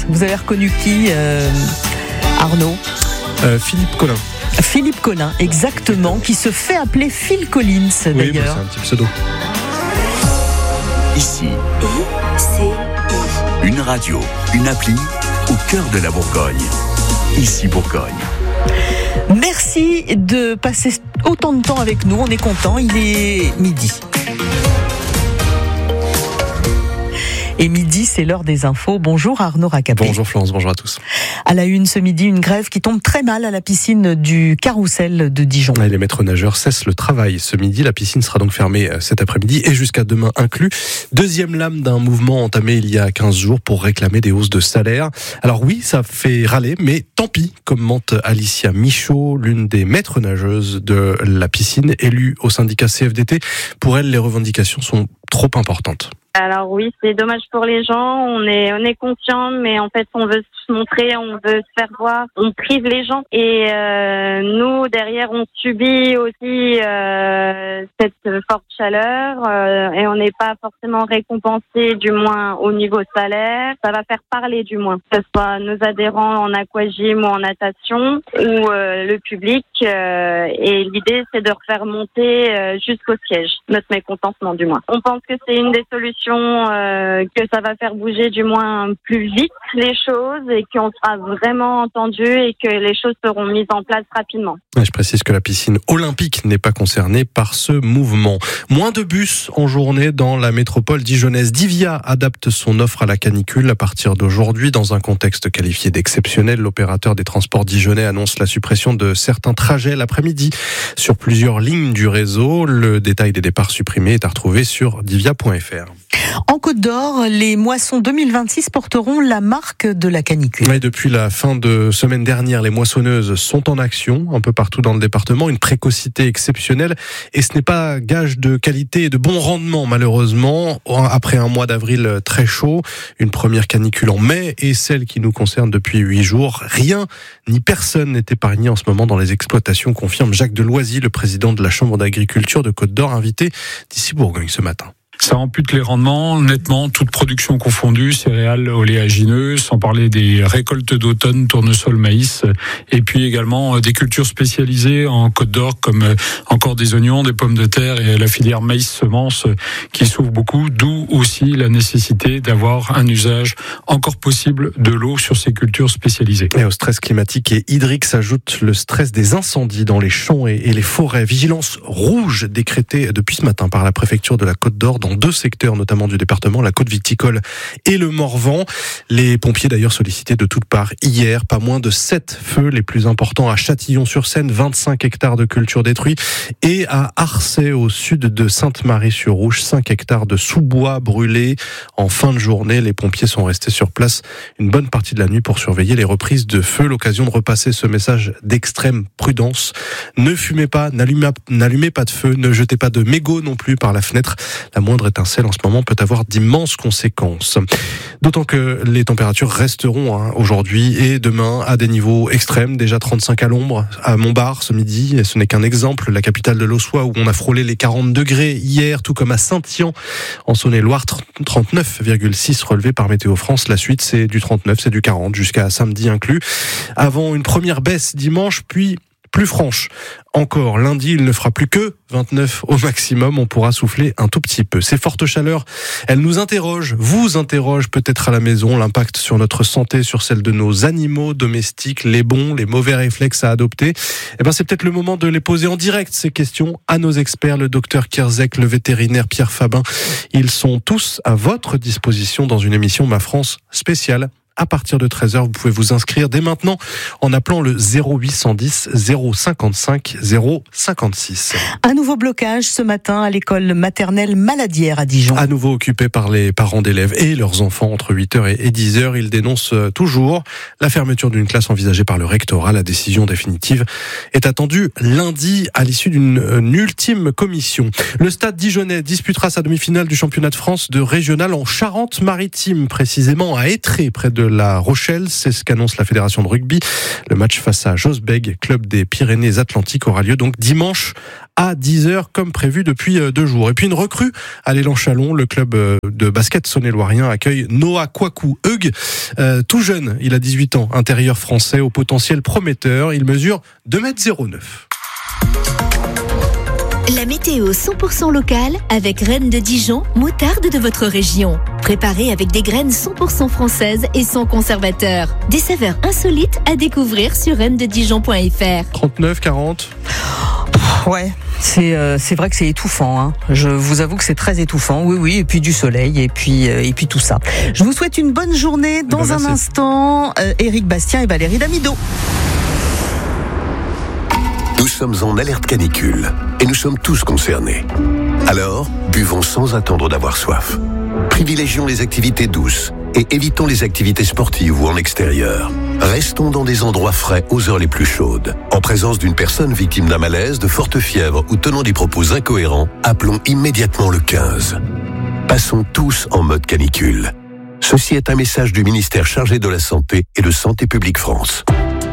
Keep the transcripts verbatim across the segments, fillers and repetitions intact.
Vous avez reconnu qui, euh, Arnaud ? euh, Philippe Collin. Philippe Collin, exactement, qui se fait appeler Phil Collins, oui, d'ailleurs. C'est un petit pseudo. Ici, I C I. Une radio, une appli au cœur de la Bourgogne. Ici Bourgogne. Merci de passer autant de temps avec nous, on est content, il est midi. Et midi, c'est l'heure des infos. Bonjour Arnaud Racapé. Bonjour Florence, bonjour à tous. À la une ce midi, une grève qui tombe très mal à la piscine du Carrousel de Dijon. Et les maîtres nageurs cessent le travail ce midi. La piscine sera donc fermée cet après-midi et jusqu'à demain inclus. Deuxième lame d'un mouvement entamé il y a quinze jours pour réclamer des hausses de salaire. Alors oui, ça fait râler, mais tant pis, commente Alicia Michaud, l'une des maîtres nageuses de la piscine, élue au syndicat C F D T. Pour elle, les revendications sont trop importantes. Alors oui, c'est dommage pour les gens, on est on est conscient, mais en fait on veut se montrer, on veut se faire voir, on prive les gens et euh, nous derrière on subit aussi euh, cette forte chaleur euh, et on n'est pas forcément récompensé, du moins au niveau salaire. Ça va faire parler du moins, que ce soit nos adhérents en aquagym ou en natation ou euh, le public euh, et l'idée c'est de refaire monter euh, jusqu'au siège notre mécontentement du moins. On pense que c'est une des solutions Euh, que ça va faire bouger du moins plus vite les choses et qu'on sera vraiment entendu et que les choses seront mises en place rapidement. Je précise que la piscine olympique n'est pas concernée par ce mouvement. Moins de bus en journée dans la métropole dijonnaise. Divia adapte son offre à la canicule à partir d'aujourd'hui. Dans un contexte qualifié d'exceptionnel, l'opérateur des transports dijonnais annonce la suppression de certains trajets l'après-midi sur plusieurs lignes du réseau. Le détail des départs supprimés est à retrouver sur divia point f r. En Côte d'Or, les moissons deux mille vingt-six porteront la marque de la canicule. Ouais, depuis la fin de semaine dernière, les moissonneuses sont en action un peu partout dans le département. Une précocité exceptionnelle et ce n'est pas gage de qualité et de bon rendement malheureusement. Après un mois d'avril très chaud, une première canicule en mai et celle qui nous concerne depuis huit jours, rien ni personne n'est épargné en ce moment dans les exploitations, confirme Jacques Deloisy, le président de la Chambre d'agriculture de Côte d'Or, invité d'Ici Bourgogne ce matin. Ça ampute les rendements nettement, toute production confondue, céréales, oléagineux, sans parler des récoltes d'automne, tournesol, maïs, et puis également des cultures spécialisées en Côte d'Or, comme encore des oignons, des pommes de terre et la filière maïs-semences qui s'ouvre beaucoup, d'où aussi la nécessité d'avoir un usage encore possible de l'eau sur ces cultures spécialisées. Et au stress climatique et hydrique s'ajoute le stress des incendies dans les champs et les forêts. Vigilance rouge décrétée depuis ce matin par la préfecture de la Côte d'Or dans deux secteurs notamment du département, la côte viticole et le Morvan. Les pompiers d'ailleurs sollicités de toutes parts hier, pas moins de sept feux, les plus importants à Châtillon-sur-Seine, vingt-cinq hectares de cultures détruits, et à Arcey au sud de Sainte-Marie-sur-Rouge, cinq hectares de sous-bois brûlés. En fin de journée, les pompiers sont restés sur place une bonne partie de la nuit pour surveiller les reprises de feu. L'occasion de repasser ce message d'extrême prudence. Ne fumez pas, n'allumez, n'allumez pas de feu, ne jetez pas de mégots non plus par la fenêtre. La moindre étincelle en ce moment peut avoir d'immenses conséquences. D'autant que les températures resteront hein, aujourd'hui et demain à des niveaux extrêmes. Déjà trente-cinq à l'ombre à Montbard ce midi. Et ce n'est qu'un exemple. La capitale de l'Aussois où on a frôlé les quarante degrés hier, tout comme à Saint-Yan en Saône-et-Loire, trente-neuf virgule six relevés par Météo France. La suite, c'est du trente-neuf, c'est du quarante jusqu'à samedi inclus. Avant une première baisse dimanche, puis plus franche. Encore lundi, il ne fera plus que vingt-neuf au maximum. On pourra souffler un tout petit peu. Ces fortes chaleurs, elles nous interrogent, vous interrogent peut-être à la maison, l'impact sur notre santé, sur celle de nos animaux domestiques, les bons, les mauvais réflexes à adopter. Eh ben, c'est peut-être le moment de les poser en direct, ces questions, à nos experts, le docteur Kierzek, le vétérinaire Pierre Fabin. Ils sont tous à votre disposition dans une émission Ma France spéciale. À partir de treize heures, vous pouvez vous inscrire dès maintenant en appelant le zéro huit cent dix zéro cinquante-cinq zéro cinquante-six. Un nouveau blocage ce matin à l'école maternelle Maladière à Dijon. À nouveau occupé par les parents d'élèves et leurs enfants entre huit heures et dix heures, ils dénoncent toujours la fermeture d'une classe envisagée par le rectorat. La décision définitive est attendue lundi à l'issue d'une une ultime commission. Le Stade Dijonnais disputera sa demi-finale du championnat de France de régional en Charente-Maritime, précisément à Étré, près de La Rochelle. C'est ce qu'annonce la Fédération de rugby. Le match face à Josbeg, club des Pyrénées-Atlantiques, aura lieu donc dimanche à dix heures comme prévu depuis deux jours. Et puis une recrue à l'Élan Chalon, le club de basket saône-et-loirien accueille Noah Kwaku Hug, euh, tout jeune, il a dix-huit ans, intérieur français au potentiel prometteur, il mesure deux mètres zéro neuf. La météo cent pour cent locale avec Reine de Dijon, moutarde de votre région. Préparée avec des graines cent pour cent françaises et sans conservateur. Des saveurs insolites à découvrir sur reine de dijon point f r. trente-neuf, quarante Ouais, c'est euh, c'est vrai que c'est étouffant. Hein. Je vous avoue que c'est très étouffant. Oui, oui, et puis du soleil, et puis euh, et puis tout ça. Je vous souhaite une bonne journée. Dans ben, un instant, euh, Éric Bastien et Valérie Damido. Nous sommes en alerte canicule et nous sommes tous concernés. Alors, buvons sans attendre d'avoir soif. Privilégions les activités douces et évitons les activités sportives ou en extérieur. Restons dans des endroits frais aux heures les plus chaudes. En présence d'une personne victime d'un malaise, de forte fièvre ou tenant des propos incohérents, appelons immédiatement le quinze. Passons tous en mode canicule. Ceci est un message du ministère chargé de la Santé et de Santé publique France.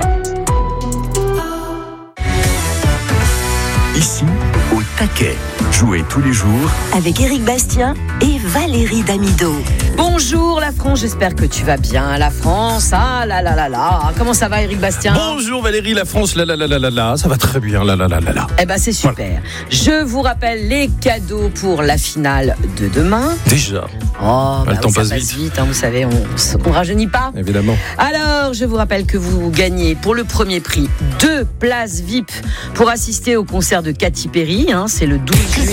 Ici, au taquet. Jouez tous les jours avec Éric Bastien et Valérie Damido. Bonjour la France, j'espère que tu vas bien. La France, ah là là là là. Comment ça va Éric Bastien? Bonjour Valérie, la France, là là là là là là. Ça va très bien, là là là là là. Eh ben c'est super. Voilà. Je vous rappelle les cadeaux pour la finale de demain. Déjà. Oh, bah, le temps ça passe passe vite. vite hein, vous savez, on ne rajeunit pas. Évidemment. Alors, je vous rappelle que vous gagnez pour le premier prix deux places V I P pour assister au concert de Katy Perry. Hein, c'est le douze juillet.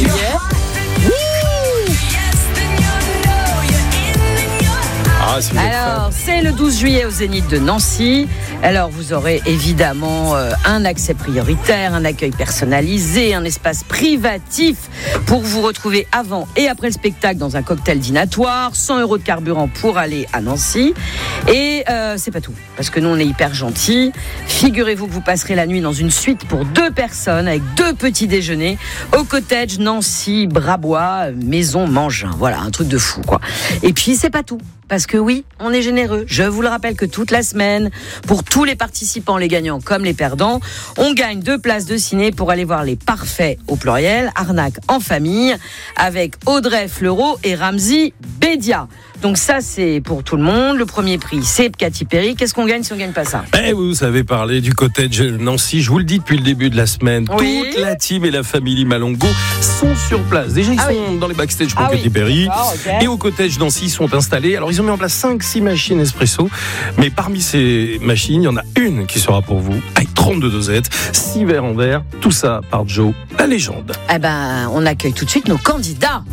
Ah, c'est Alors, c'est le douze juillet au Zénith de Nancy. Alors, vous aurez évidemment euh, un accès prioritaire, un accueil personnalisé, un espace privatif pour vous retrouver avant et après le spectacle dans un cocktail dînatoire, cent euros de carburant pour aller à Nancy. Et euh, c'est pas tout, parce que nous, on est hyper gentils. Figurez-vous que vous passerez la nuit dans une suite pour deux personnes avec deux petits déjeuners au cottage Nancy Brabois, maison Mangin. Voilà, un truc de fou, quoi. Et puis, c'est pas tout. Parce que oui, on est généreux. Je vous le rappelle que toute la semaine, pour tous les participants, les gagnants comme les perdants, on gagne deux places de ciné pour aller voir Les Parfaits au pluriel, Arnaque en famille, avec Audrey Fleurot et Ramzy Bédia. Donc ça, c'est pour tout le monde. Le premier prix, c'est Katy Perry. Qu'est-ce qu'on gagne si on gagne pas ça? Eh, vous avez parlé du cottage Nancy. Je vous le dis depuis le début de la semaine. Oui. Toute la team et la famille Malongo sont sur place. Déjà, ils ah sont oui. dans les backstage pour ah Katy oui. Perry. Okay. Et au cottage Nancy, ils sont installés. Alors, ils ont mis en place cinq six machines espresso. Mais parmi ces machines, il y en a une qui sera pour vous, avec trente-deux dosettes, six verres en verre. Tout ça par Joe, la légende. Eh ben, on accueille tout de suite nos candidats.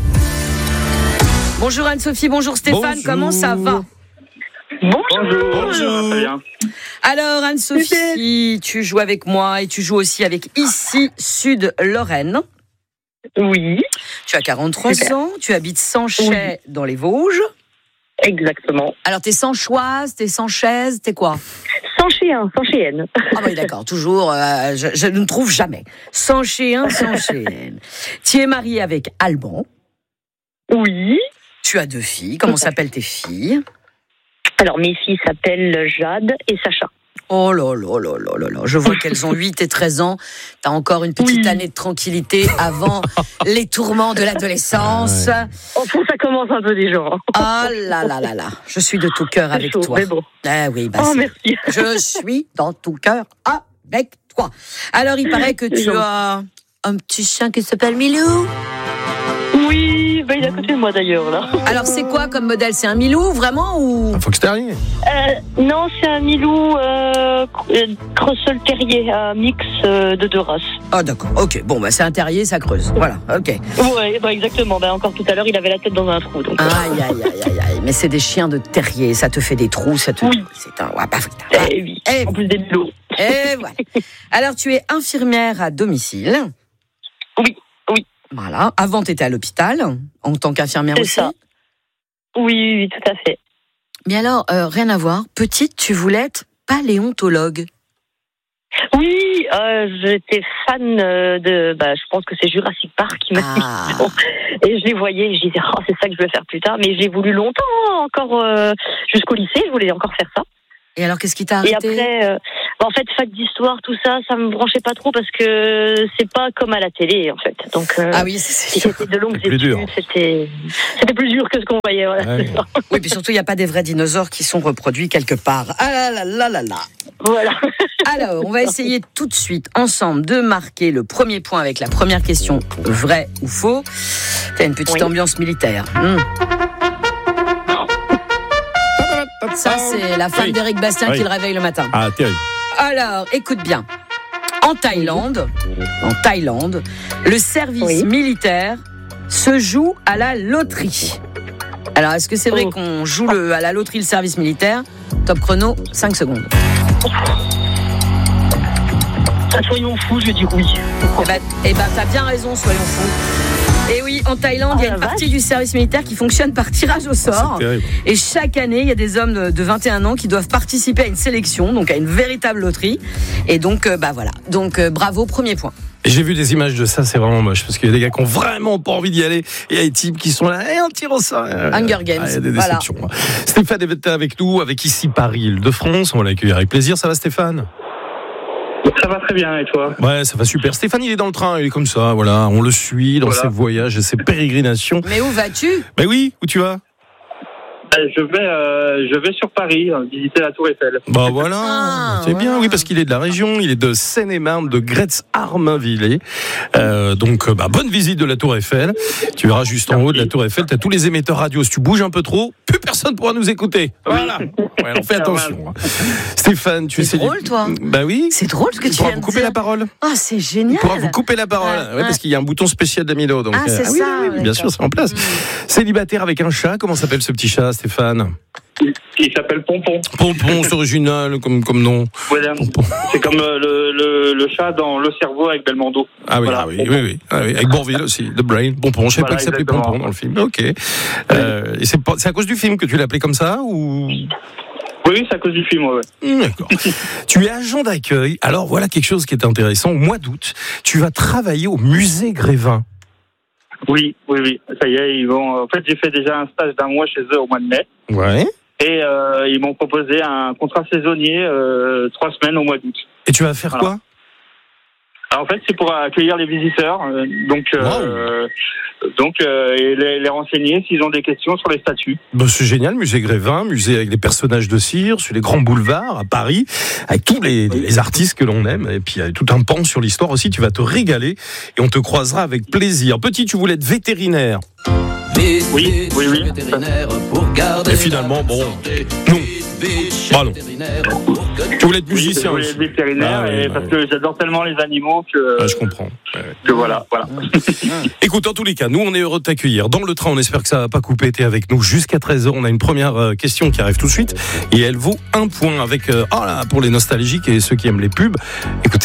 Bonjour Anne-Sophie, bonjour Stéphane, bonjour. Comment ça va? Bonjour. Bonjour. Très bien. Alors Anne-Sophie, tu joues avec moi et tu joues aussi avec Ici Sud Lorraine. Oui. Tu as quarante-trois Super. ans, tu habites Sanchet oui. dans les Vosges. Exactement. Alors t'es Sanchoise, t'es Sanchaise, t'es quoi? Sanchéen, Sanchéenne. Ah oui d'accord, toujours, euh, je, je ne trouve jamais. Sanchéen, Sanchéenne. Tu es mariée avec Alban. Oui. Tu as deux filles, comment s'appellent tes filles? Alors mes filles s'appellent Jade et Sacha. Oh là là là là là là, je vois qu'elles ont huit et treize ans. T'as encore une petite oui. année de tranquillité avant les tourments de l'adolescence. Ah ouais. Au fond, ça commence un peu déjà. Oh là là là là, je suis de tout cœur avec chaud, toi. Mais bon. Ah oui, bah oh, c'est... merci. Je suis dans tout cœur avec toi. Alors, il paraît que tu as un petit chien qui s'appelle Milou. Oui, bah il est à côté de moi d'ailleurs là. Alors c'est quoi comme modèle? C'est un Milou vraiment ou un fox terrier? euh, Non, c'est un Milou euh, Creusel terrier, un mix euh, de deux races. Ah d'accord, ok. Bon bah c'est un terrier, ça creuse. Voilà, ok. Ouais, bah exactement. Bah encore tout à l'heure, il avait la tête dans un trou. Donc... Aïe aïe aïe aïe aïe. Mais c'est des chiens de terrier, ça te fait des trous, ça te. Oui. C'est un. Ah, bah, ah, eh oui. Eh. En plus des Milots. Et voilà. Alors tu es infirmière à domicile. Oui. Oui. Voilà. Avant, tu étais à l'hôpital, en tant qu'infirmière c'est aussi. Ça. Oui, oui, tout à fait. Mais alors, euh, rien à voir. Petite, tu voulais être paléontologue. Oui, euh, j'étais fan de, bah, je pense que c'est Jurassic Park qui m'a Ah. dit. Et je les voyais, et je disais, oh, c'est ça que je veux faire plus tard. Mais j'ai voulu longtemps, encore euh, jusqu'au lycée, je voulais encore faire ça. Et alors, qu'est-ce qui t'a Et arrêté? après, euh, bah, en fait, fac d'histoire, tout ça, ça me branchait pas trop parce que c'est pas comme à la télé, en fait. Donc, euh, Ah oui, c'est si sûr. c'était de longues C'est plus études, dur. c'était, c'était plus dur que ce qu'on voyait. Voilà. Ouais. Oui, puis surtout, il n'y a pas des vrais dinosaures qui sont reproduits quelque part. Ah là là là là là. Voilà. Alors, on va essayer tout de suite, ensemble, de marquer le premier point avec la première question, vrai ou faux. T'as une petite Oui. ambiance militaire. Hmm. Ça, c'est la femme Oui. d'Éric Bastien Oui. qui le réveille le matin. Ah, terrible. Alors, écoute bien. En Thaïlande, en Thaïlande, le service Oui. militaire se joue à la loterie. Alors, est-ce que c'est vrai Oh. qu'on joue le, à la loterie le service militaire? Top chrono, cinq secondes. Soyons fous, je dis oui. Eh ben, eh ben, t'as bien raison, soyons fous. Et oui, en Thaïlande, il y a Oh, une la partie du service militaire qui fonctionne par tirage au sort. C'est terrible. Et chaque année, il y a des hommes de, de vingt et un ans qui doivent participer à une sélection, donc à une véritable loterie. Et donc, euh, bah voilà. Donc, euh, bravo, premier point. Et j'ai vu des images de ça, c'est vraiment moche, parce qu'il y a des gars qui ont vraiment pas envie d'y aller, et il y a des types qui sont là, et on tire au sort. Hunger Games, Ah, il y a des voilà. déceptions. Stéphane est avec nous, avec ici Paris, Île-de-France, on va l'accueillir avec plaisir. Ça va Stéphane? Ça va très bien, et toi? Ouais, ça va super. Stéphane, il est dans le train, il est comme ça, voilà, on le suit dans Voilà. ses voyages et ses pérégrinations. Mais où vas-tu? Ben oui, où tu vas? Euh, Je vais, euh, je vais sur Paris euh, visiter la Tour Eiffel. Bah voilà, Ah, c'est bien, voilà. oui, parce qu'il est de la région, il est de Seine-et-Marne, de Gretz-Armainvillers. Euh, donc, euh, bah, bonne visite de la Tour Eiffel. Tu verras juste en haut de la Tour Eiffel, tu as tous les émetteurs radio. Si tu bouges un peu trop, plus personne pourra nous écouter. Voilà. Ouais, alors fais attention. Stéphane, tu C'est essaies. drôle, toi. Bah oui. C'est drôle ce que Tu tu pourras viens vous de couper dire. la parole. Ah, c'est On génial. pourra vous couper la parole. Ouais, Ouais, ouais. parce qu'il y a un bouton spécial d'Amilo. Donc, Ah, c'est oui, ça, oui, oui, bien sûr, d'accord. c'est en place. Célibataire avec un chat, comment s'appelle ce petit chat, Stéphane? Il s'appelle Pompon. Pompon, c'est original comme, comme nom. Voilà. Pompon. C'est comme euh, le, le, le chat dans Le Cerveau avec Belmondo. Ah oui, Voilà, ah oui, Pompon. oui, oui, ah oui, avec Bourvil aussi, The Brain, Pompon. Je savais Voilà, pas qu'il s'appelait exactement. Pompon dans le film. Ok. Euh, et c'est, pas- c'est à cause du film que tu l'as appelé comme ça ou? Oui, oui, c'est à cause du film, ouais. ouais. Mmh, D'accord. Tu es agent d'accueil. Alors voilà quelque chose qui est intéressant. Au mois d'août, tu vas travailler au musée Grévin. Oui, oui, oui. Ça y est, ils vont. En fait, j'ai fait déjà un stage d'un mois chez eux au mois de mai. Ouais. Et euh, ils m'ont proposé un contrat saisonnier, euh, trois semaines au mois d'août. Et tu vas faire Voilà. quoi? Alors, en fait, c'est pour accueillir les visiteurs, euh, donc, euh, donc euh, et les, les renseigner s'ils ont des questions sur les statues. Ben, c'est génial, musée Grévin, musée avec des personnages de cire, sur les grands boulevards à Paris, avec tous les, les artistes que l'on aime, et puis il y a tout un pan sur l'histoire aussi, tu vas te régaler, et on te croisera avec plaisir. Petit, tu voulais être vétérinaire. Oui, oui, oui. Et finalement, bon, non. Bah non. Tu voulais être Oui, je musicien voulais aussi. être vétérinaire, Ah, et ouais, parce ouais. que j'adore tellement les animaux que, Ah, je comprends. Ouais, ouais. que voilà, voilà. Écoute, en tous les cas, nous, on est heureux de t'accueillir. Dans le train, on espère que ça va pas couper. T'es avec nous jusqu'à treize heures. On a une première euh, question qui arrive tout de suite. Et elle vaut un point avec, euh, ah là, pour les nostalgiques et ceux qui aiment les pubs. Écoutez,